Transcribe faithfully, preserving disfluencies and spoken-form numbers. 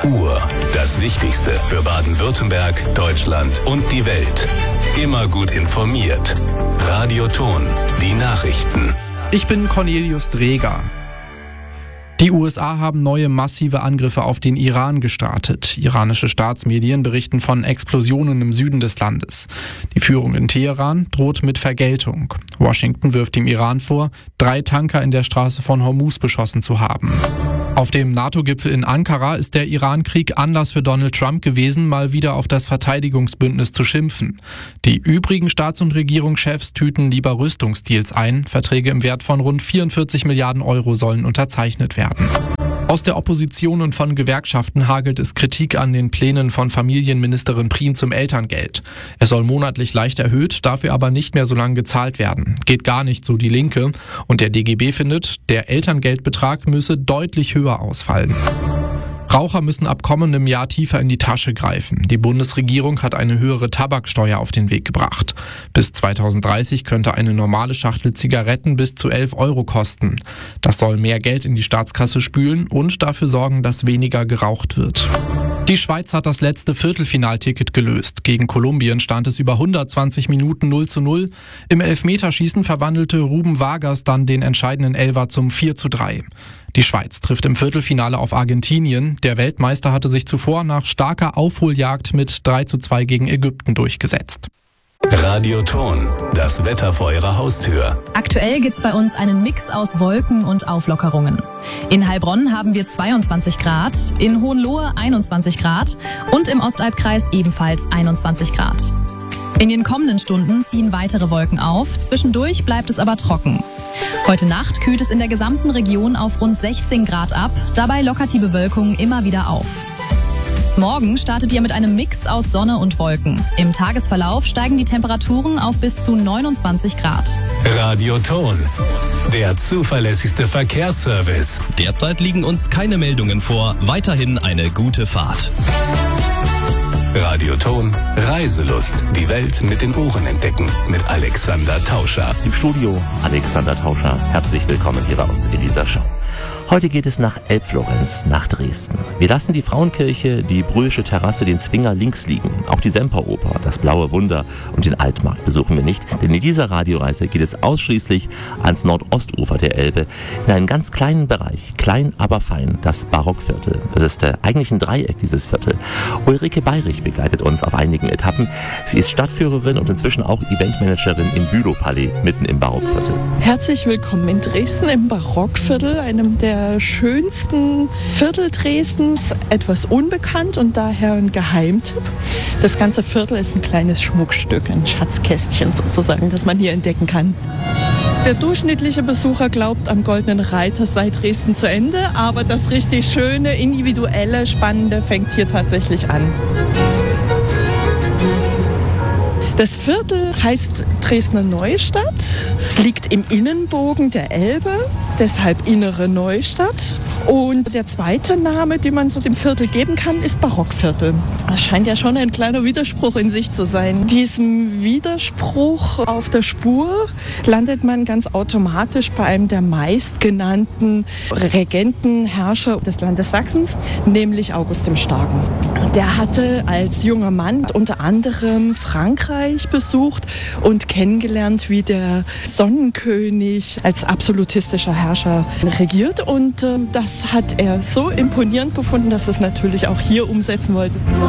Uhr. Das Wichtigste für Baden-Württemberg, Deutschland und die Welt. Immer gut informiert. Radio Ton. Die Nachrichten. Ich bin Cornelius Dreger. Die U S A haben neue massive Angriffe auf den Iran gestartet. Iranische Staatsmedien berichten von Explosionen im Süden des Landes. Die Führung in Teheran droht mit Vergeltung. Washington wirft dem Iran vor, drei Tanker in der Straße von Hormuz beschossen zu haben. Auf dem NATO-Gipfel in Ankara ist der Iran-Krieg Anlass für Donald Trump gewesen, mal wieder auf das Verteidigungsbündnis zu schimpfen. Die übrigen Staats- und Regierungschefs tüten lieber Rüstungsdeals ein. Verträge im Wert von rund vierundvierzig Milliarden Euro sollen unterzeichnet werden. Aus der Opposition und von Gewerkschaften hagelt es Kritik an den Plänen von Familienministerin Prien zum Elterngeld. Es soll monatlich leicht erhöht, dafür aber nicht mehr so lange gezahlt werden. Geht gar nicht, so die Linke. Und der D G B findet, der Elterngeldbetrag müsse deutlich höher ausfallen. Raucher müssen ab kommendem Jahr tiefer in die Tasche greifen. Die Bundesregierung hat eine höhere Tabaksteuer auf den Weg gebracht. Bis zweitausenddreißig könnte eine normale Schachtel Zigaretten bis zu elf Euro kosten. Das soll mehr Geld in die Staatskasse spülen und dafür sorgen, dass weniger geraucht wird. Die Schweiz hat das letzte Viertelfinalticket gelöst. Gegen Kolumbien stand es über hundertzwanzig Minuten null zu null. Im Elfmeterschießen verwandelte Ruben Vargas dann den entscheidenden Elfer zum vier zu drei. Die Schweiz trifft im Viertelfinale auf Argentinien. Der Weltmeister hatte sich zuvor nach starker Aufholjagd mit drei zu zwei gegen Ägypten durchgesetzt. Radio Ton, das Wetter vor Ihrer Haustür. Aktuell gibt's bei uns einen Mix aus Wolken und Auflockerungen. In Heilbronn haben wir zweiundzwanzig Grad, in Hohenlohe einundzwanzig Grad und im Ostalbkreis ebenfalls einundzwanzig Grad. In den kommenden Stunden ziehen weitere Wolken auf, zwischendurch bleibt es aber trocken. Heute Nacht kühlt es in der gesamten Region auf rund sechzehn Grad ab, dabei lockert die Bewölkung immer wieder auf. Morgen startet ihr mit einem Mix aus Sonne und Wolken. Im Tagesverlauf steigen die Temperaturen auf bis zu neunundzwanzig Grad. Radio Ton, der zuverlässigste Verkehrsservice. Derzeit liegen uns keine Meldungen vor. Weiterhin eine gute Fahrt. Radio Ton, Reiselust. Die Welt mit den Ohren entdecken. Mit Alexander Tauscher. Im Studio Alexander Tauscher. Herzlich willkommen hier bei uns in dieser Show. Heute geht es nach Elbflorenz, nach Dresden. Wir lassen die Frauenkirche, die Brühlsche Terrasse, den Zwinger links liegen. Auch die Semperoper, das Blaue Wunder und den Altmarkt besuchen wir nicht. Denn in dieser Radioreise geht es ausschließlich ans Nordostufer der Elbe, in einen ganz kleinen Bereich, klein aber fein, das Barockviertel. Das ist äh, eigentlich ein Dreieck, dieses Viertel. Ulrike Bayrich begleitet uns auf einigen Etappen. Sie ist Stadtführerin und inzwischen auch Eventmanagerin im Bülowpalais, mitten im Barockviertel. Herzlich willkommen in Dresden im Barockviertel, einem der schönsten Viertel Dresdens, etwas unbekannt und daher ein Geheimtipp. Das ganze Viertel ist ein kleines Schmuckstück, ein Schatzkästchen sozusagen, das man hier entdecken kann. Der durchschnittliche Besucher glaubt, am Goldenen Reiter sei Dresden zu Ende, aber das richtig schöne, individuelle, spannende fängt hier tatsächlich an. Das Viertel heißt Dresdner Neustadt. Es liegt im Innenbogen der Elbe, deshalb Innere Neustadt. Und der zweite Name, den man so dem Viertel geben kann, ist Barockviertel. Das scheint ja schon ein kleiner Widerspruch in sich zu sein. Diesem Widerspruch auf der Spur landet man ganz automatisch bei einem der meistgenannten Regenten, Herrscher des Landes Sachsens, nämlich August dem Starken. Der hatte als junger Mann unter anderem Frankreich besucht und kennengelernt, wie der Sonnenkönig als absolutistischer Herrscher regiert. Und äh, das hat er so imponierend gefunden, dass er es natürlich auch hier umsetzen wollte.